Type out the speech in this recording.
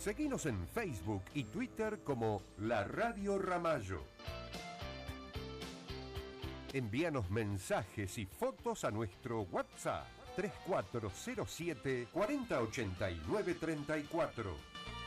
Seguinos en Facebook y Twitter como La Radio Ramallo. Envíanos mensajes y fotos a nuestro WhatsApp 3407 4089 34.